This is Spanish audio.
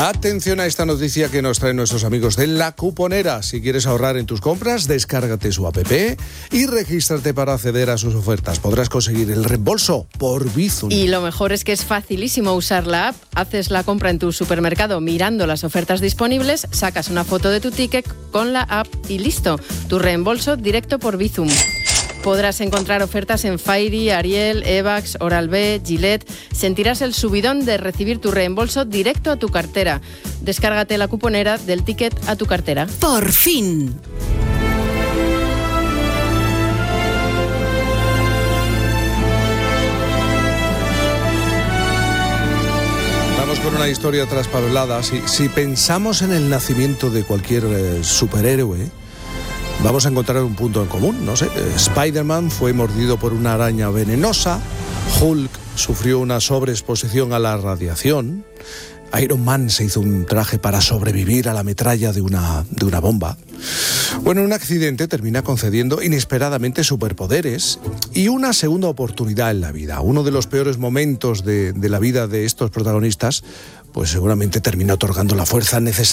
Atención a esta noticia que nos traen nuestros amigos de La Cuponera. Si quieres ahorrar en tus compras, descárgate su app y regístrate para acceder a sus ofertas. Podrás conseguir el reembolso por Bizum. Y lo mejor es que es facilísimo usar la app. Haces la compra en tu supermercado mirando las ofertas disponibles, sacas una foto de tu ticket con la app y listo. Tu reembolso directo por Bizum. Podrás encontrar ofertas en Fairy, Ariel, Evax, Oral-B, Gillette. Sentirás el subidón de recibir tu reembolso directo a tu cartera. Descárgate La Cuponera del ticket a tu cartera. ¡Por fin! Vamos con una historia traspapelada. Si pensamos en el nacimiento de cualquier superhéroe, vamos a encontrar un punto en común, no sé. Spider-Man fue mordido por una araña venenosa, Hulk sufrió una sobreexposición a la radiación, Iron Man se hizo un traje para sobrevivir a la metralla de una bomba. Bueno, un accidente termina concediendo inesperadamente superpoderes y una segunda oportunidad en la vida. Uno de los peores momentos de la vida de estos protagonistas, pues seguramente termina otorgando la fuerza necesaria